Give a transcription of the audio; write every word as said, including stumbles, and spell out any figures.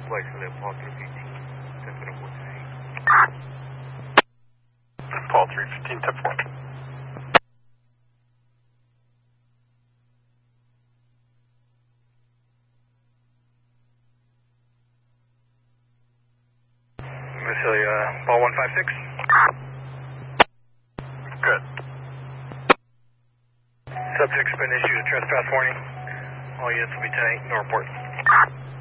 Flexible, Paul three fifteen, ten four. Paul three fifteen, ten four. Vasily, uh, Paul one five six. Good. Subject's been issued a trespass warning. All units will be ten eight, no report.